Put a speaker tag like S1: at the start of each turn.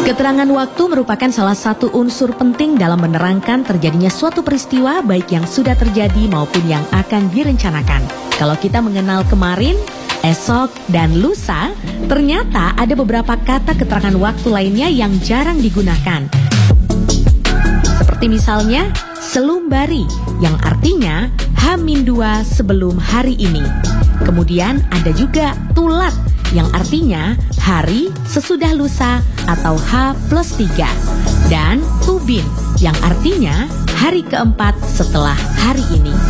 S1: Keterangan waktu merupakan salah satu unsur penting dalam menerangkan terjadinya suatu peristiwa baik yang sudah terjadi maupun yang akan direncanakan. Kalau kita mengenal kemarin, esok, dan lusa, ternyata ada beberapa kata keterangan waktu lainnya yang jarang digunakan. Seperti misalnya, selumbari yang artinya H-2 sebelum hari ini. Kemudian ada juga tulat yang artinya hari sesudah lusa atau H+3. Dan tubin yang artinya hari keempat setelah hari ini.